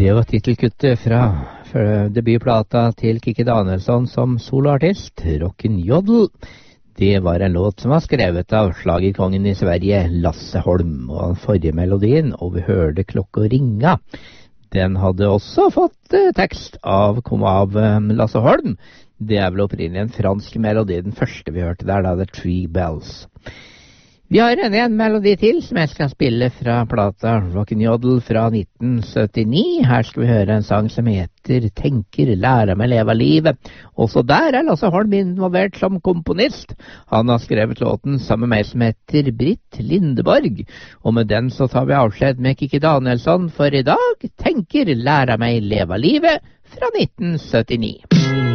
Det var titelkuttet fra debutplata til Kikki Danielsson som soloartist, Rock'n'Jodel. Det var en låt som var skrevet av slagerkongen i Sverige, Lasse Holm, og den forrige melodien, Og vi hørte klokka ringa, den hadde også fått tekst av Lasse Holm. Det er vel opprinnelig en fransk melodi, den første vi hørte der, da, The Three Bells. Vi har en melodi til som jeg skal spille fra plata Rock'n'Jodel fra 1979. Her skal vi høre en sang som heter Tenker, lærer meg leve livet. Også der er Lasse Holm involvert som komponist. Han har skrevet låten sammen med meg som heter Britt Lindeborg. Og med den så tar vi avskjed med Kikki Danielsson for i dag. Tenker, lærer meg leve livet fra 1979.